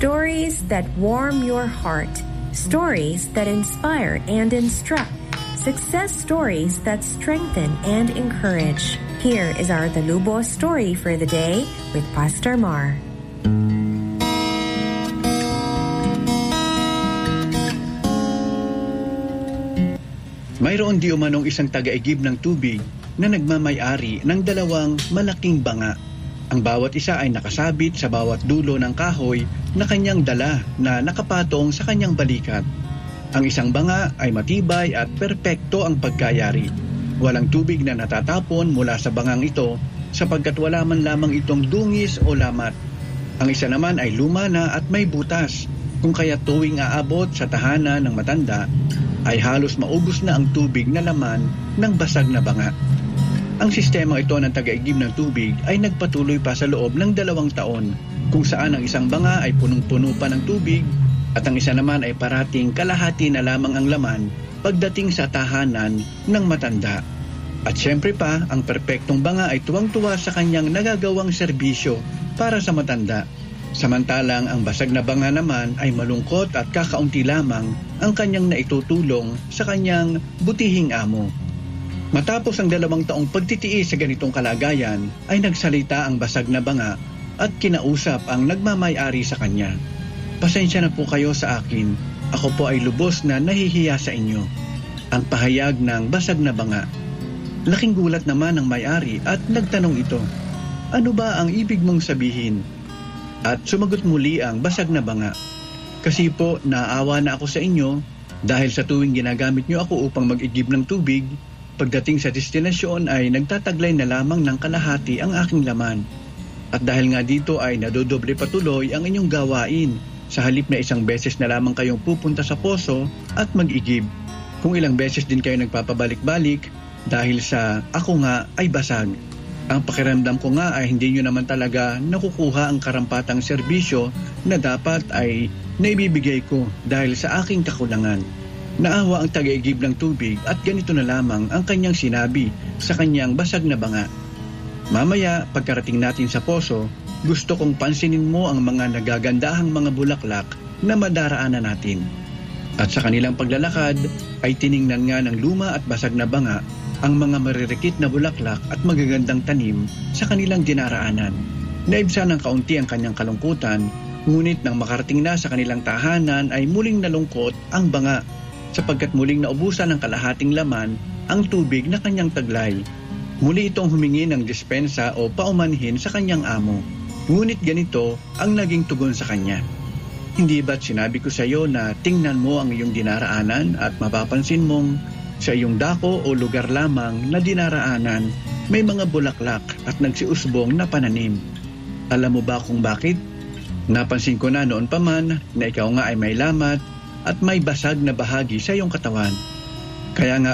Stories that warm your heart. Stories that inspire and instruct. Success stories that strengthen and encourage. Here is our Dalubos story for the day with Pastor Mar. Mayroon di umanong isang taga-igib ng tubig na nagmamay-ari ng dalawang malaking banga. Ang bawat isa ay nakasabit sa bawat dulo ng kahoy na kanyang dala na nakapatong sa kanyang balikat. Ang isang banga ay matibay at perpekto ang pagkayari. Walang tubig na natatapon mula sa bangang ito sapagkat wala man lamang itong dungis o lamat. Ang isa naman ay luma na at may butas, kung kaya tuwing aabot sa tahanan ng matanda ay halos maubos na ang tubig na laman ng basag na banga. Ang sistema ito ng taga-igib ng tubig ay nagpatuloy pa sa loob ng 2 taon, kung saan ang isang banga ay punong-puno pa ng tubig at ang isa naman ay parating kalahati na lamang ang laman pagdating sa tahanan ng matanda. At syempre pa, ang perpektong banga ay tuwang-tuwa sa kanyang nagagawang serbisyo para sa matanda. Samantalang ang basag na banga naman ay malungkot at kakaunti lamang ang kanyang naitutulong sa kanyang butihing amo. Matapos ang 2 taong pagtitiis sa ganitong kalagayan, ay nagsalita ang basag na banga at kinausap ang nagmamay-ari sa kanya. Pasensya na po kayo sa akin, ako po ay lubos na nahihiya sa inyo. Ang pahayag ng basag na banga. Laking gulat naman ang may-ari at nagtanong ito, ano ba ang ibig mong sabihin? At sumagot muli ang basag na banga, kasi po naawa na ako sa inyo dahil sa tuwing ginagamit niyo ako upang mag-igib ng tubig, pagdating sa destinasyon ay nagtataglay na lamang ng kalahati ang aking laman. At dahil nga dito ay nadodoble patuloy ang inyong gawain sa halip na isang beses na lamang kayong pupunta sa poso at mag-igib. Kung ilang beses din kayo nagpapabalik-balik dahil sa ako nga ay basag. Ang pakiramdam ko nga ay hindi nyo naman talaga nakukuha ang karampatang serbisyo na dapat ay naibibigay ko dahil sa aking kakulangan. Naawa ang taga-igib ng tubig at ganito na lamang ang kanyang sinabi sa kanyang basag na banga. Mamaya, pagkarating natin sa poso, gusto kong pansinin mo ang mga nagagandahang mga bulaklak na madaraanan natin. At sa kanilang paglalakad, ay tiningnan nga ng luma at basag na banga ang mga maririkit na bulaklak at magagandang tanim sa kanilang dinaraanan. Naibsa ng kaunti ang kanyang kalungkutan, ngunit nang makarating na sa kanilang tahanan ay muling nalungkot ang banga, sapagkat muling naubusan ng kalahating laman ang tubig na kanyang taglay. Muli itong humingi ng dispensa o paumanhin sa kanyang amo. Ngunit ganito ang naging tugon sa kanya. Hindi ba't sinabi ko sa iyo na tingnan mo ang iyong dinaraanan at mapapansin mong sa iyong dako o lugar lamang na dinaraanan may mga bulaklak at nagsiusbong na pananim. Alam mo ba kung bakit? Napansin ko na noon pa man na ikaw nga ay may lamat at may basag na bahagi sa iyong katawan. Kaya nga